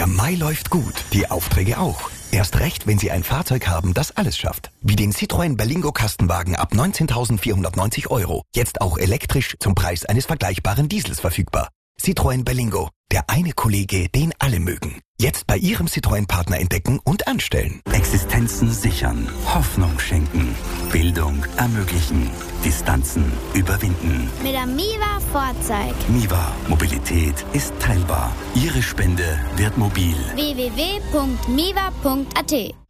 Der Mai läuft gut, die Aufträge auch. Erst recht, wenn Sie ein Fahrzeug haben, das alles schafft. Wie den Citroën Berlingo Kastenwagen ab 19.490 €. Jetzt auch elektrisch zum Preis eines vergleichbaren Diesels verfügbar. Citroën Berlingo, der eine Kollege, den alle mögen. Jetzt bei Ihrem Citroën-Partner entdecken und anstellen. Existenzen sichern, Hoffnung schenken, Bildung ermöglichen, Distanzen überwinden. Mit der Miva Fahrzeug. Miva, Mobilität ist teilbar. Ihre Spende wird mobil. www.miva.at